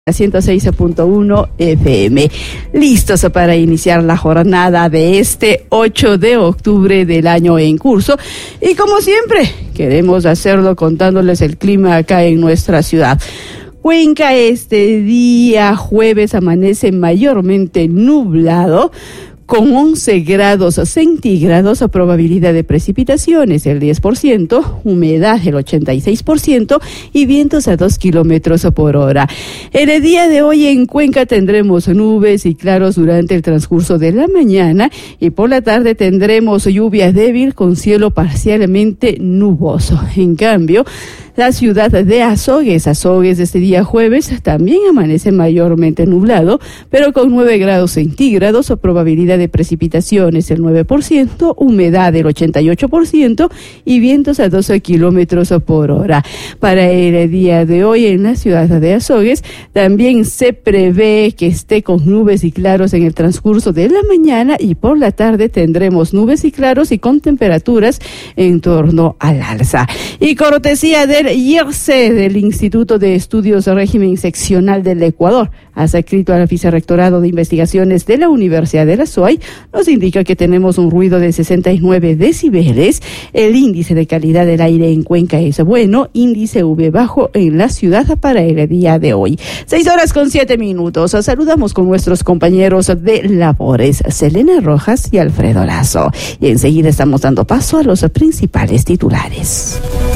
106.1 FM. Listos para iniciar la jornada de este 8 de octubre del año en curso. Y como siempre, queremos hacerlo contándoles el clima acá en nuestra ciudad. Cuenca este día jueves amanece mayormente nublado, con 11 grados centígrados, probabilidad de precipitaciones el 10%, humedad el 86% y vientos a 2 kilómetros por hora. En el día de hoy en Cuenca tendremos nubes y claros durante el transcurso de la mañana y por la tarde tendremos lluvia débil con cielo parcialmente nuboso. En cambio, la ciudad de Azogues este día jueves también amanece mayormente nublado, pero con 9 grados centígrados, probabilidad de precipitaciones el 9%, humedad el 88% y vientos a 12 kilómetros por hora. Para el día de hoy en la ciudad de Azogues también se prevé que esté con nubes y claros en el transcurso de la mañana y por la tarde tendremos nubes y claros y con temperaturas en torno al alza. Y cortesía del IERCE, del Instituto de Estudios de Régimen Seccional del Ecuador, adscrito al Vicerrectorado de Investigaciones de la Universidad de la SOAY, nos indica que tenemos un ruido de 69 decibeles. El índice de calidad del aire en Cuenca es bueno, índice V bajo en la ciudad para el día de hoy. 6:07. Saludamos con nuestros compañeros de labores, Selena Rojas y Alfredo Lazo. Y enseguida estamos dando paso a los principales titulares.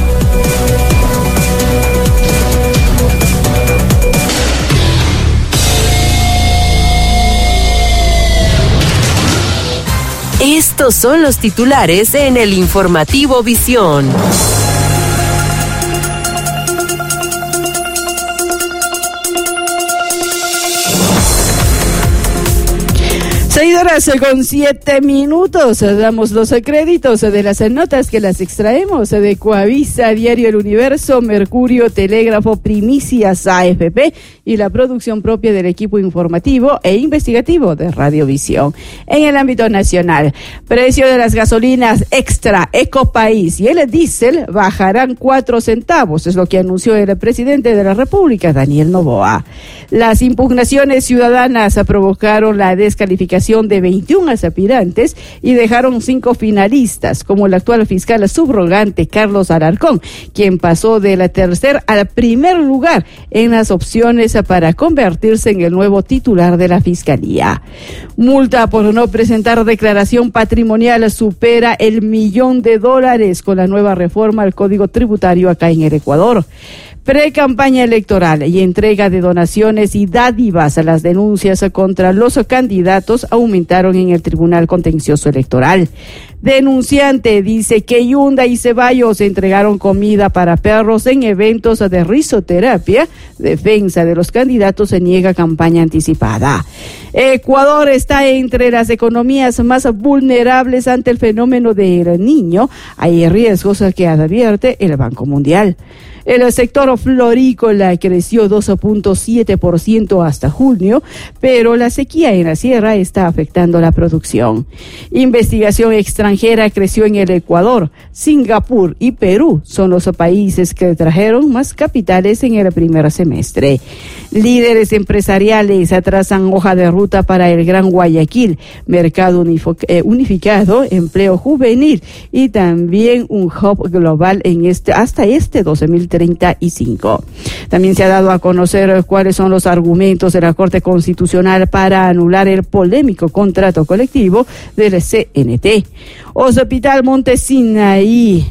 Estos son los titulares en el informativo Visión. 6:07. Damos los créditos de las notas que las extraemos de Coavisa, Diario El Universo, Mercurio, Telégrafo, Primicias, AFP y la producción propia del equipo informativo e investigativo de Radiovisión. En el ámbito nacional, precio de las gasolinas extra, Ecopaís y el diésel bajarán 4 centavos, es lo que anunció el presidente de la República, Daniel Noboa. Las impugnaciones ciudadanas provocaron la descalificación de 21 aspirantes y dejaron 5 finalistas, como el actual fiscal subrogante Carlos Alarcón, quien pasó del tercer al primer lugar en las opciones para convertirse en el nuevo titular de la Fiscalía. Multa por no presentar declaración patrimonial supera el $1.000.000 con la nueva reforma al Código Tributario acá en el Ecuador. Pre-campaña electoral y entrega de donaciones y dádivas a las denuncias contra los candidatos aumentaron en el Tribunal Contencioso Electoral. Denunciante dice que Yunda y Ceballos entregaron comida para perros en eventos de risoterapia. Defensa de los candidatos se niega campaña anticipada. Ecuador está entre las economías más vulnerables ante el fenómeno del Niño. Hay riesgos que advierte el Banco Mundial. El sector florícola creció 2.7% hasta junio, pero la sequía en la sierra está afectando la producción. Investigación extranjera creció en el Ecuador. Singapur y Perú son los países que trajeron más capitales en el primer semestre. Líderes empresariales trazan hoja de ruta para el Gran Guayaquil, mercado unificado, empleo juvenil y también un hub global en hasta 2035. También se ha dado a conocer cuáles son los argumentos de la Corte Constitucional para anular el polémico contrato colectivo del CNT. Hospital Monte Sinaí,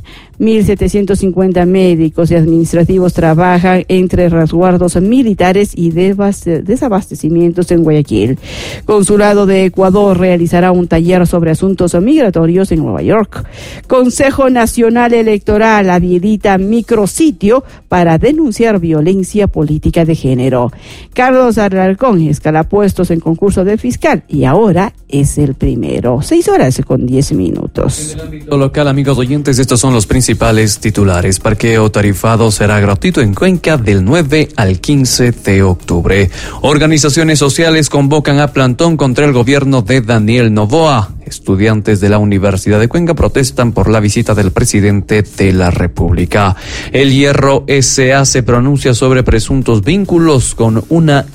1.750 médicos y administrativos trabajan entre resguardos militares y desabastecimientos en Guayaquil. Consulado de Ecuador realizará un taller sobre asuntos migratorios en Nueva York. Consejo Nacional Electoral habilita micrositio para denunciar violencia política de género. Carlos Alarcón escala puestos en concurso de fiscal y ahora es el primero. 6:10. En el ámbito local, amigos oyentes, estos son los principales principales titulares. Parqueo tarifado será gratuito en Cuenca del 9 al 15 de octubre. Organizaciones sociales convocan a plantón contra el gobierno de Daniel Noboa. Estudiantes de la Universidad de Cuenca protestan por la visita del presidente de la República. El Hierro S.A. se pronuncia sobre presuntos vínculos con una